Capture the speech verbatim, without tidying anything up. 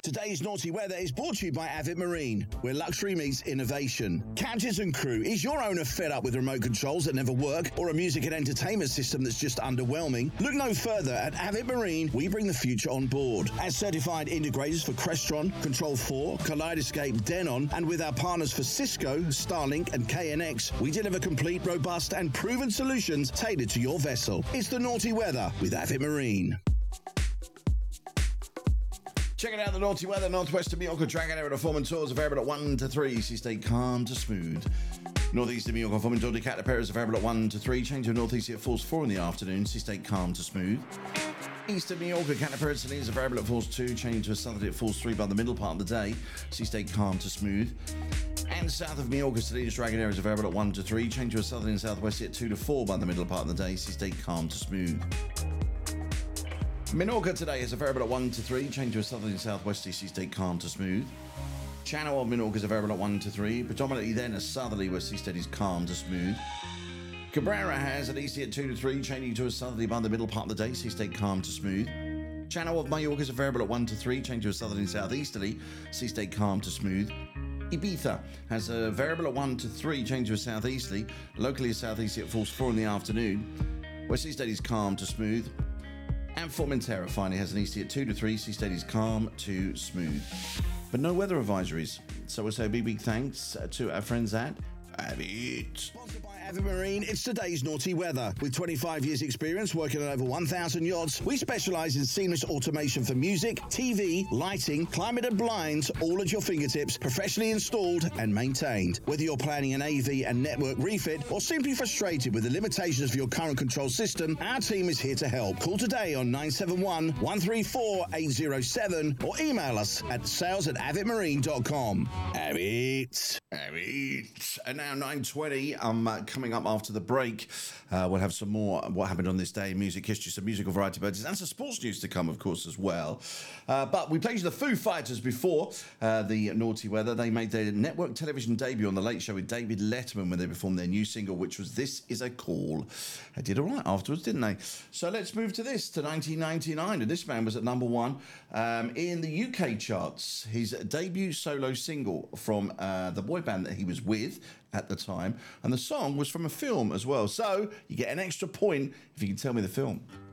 Today's Naughty Weather is brought to you by Avid Marine, where luxury meets innovation. Captains and crew, is your owner fed up with remote controls that never work or a music and entertainment system that's just underwhelming? Look no further. At Avid Marine, we bring the future on board. As certified integrators for Crestron, Control four, Kaleidoscape, Denon, and with our partners for Cisco, Starlink, and K N X, we deliver complete, robust, and proven solutions tailored to your vessel. It's the Naughty Weather with Avid Marine. Checking out the Naughty Weather, Northwest of Mallorca, Dragon Area Foreman Tours available at one to three. See, stay calm to smooth. Northeast of Mallorca, Foreman Tour, Decatur is available at one to three. Change to Northeast at Force four in the afternoon. See, stay calm to smooth. East of Mallorca, Canterbury is available at Force two. Change to a Southerly at Force three by the middle part of the day. See, stay calm to smooth. And south of Mallorca, Salinas Dragon Area is available at one to three. Change to a Southerly and Southwest at two to four by the middle part of the day. See, stay calm to smooth. Minorca today is available at one to three. Change to a southerly and southwesterly, sea state calm to smooth. Channel of Minorca is available at one to three. Predominantly then a southerly where sea state is calm to smooth. Cabrera has an easy at two to three. Changing to a southerly by the middle part of the day, sea state calm to smooth. Channel of Mallorca is available at one to three. Change to a southerly and southeasterly, sea state calm to smooth. Ibiza has a variable at one to three. Change to a southeasterly. Locally a southeasterly at force four in the afternoon, where sea state is calm to smooth. And Formentera finally has an easy at two to three. Sea state is calm to smooth. But no weather advisories. So we'll say a big, big thanks to our friends at Avid. Sponsored by Avid Marine, it's today's Naughty Weather. With twenty-five years experience working on over one thousand yachts, we specialise in seamless automation for music, T V, lighting, climate and blinds, all at your fingertips, professionally installed and maintained. Whether you're planning an A V and network refit or simply frustrated with the limitations of your current control system, our team is here to help. Call today on nine seven one, one three four, eight zero seven or email us at sales at avid marine dot com. Avid. Avid. And now nine twenty, um, uh, coming up after the break, uh, we'll have some more what happened on this day in music history, some musical variety budgets, and some sports news to come, of course, as well. Uh, but we played you the Foo Fighters before uh, the Naughty Weather. They made their network television debut on The Late Show with David Letterman when they performed their new single, which was This Is a Call. They did all right afterwards, didn't they? So let's move to this, to nineteen ninety-nine, and this man was at number one um, in the U K charts. His debut solo single from uh, the boy band that he was with at the time, and the song was from a film as well. So you get an extra point if you can tell me the film.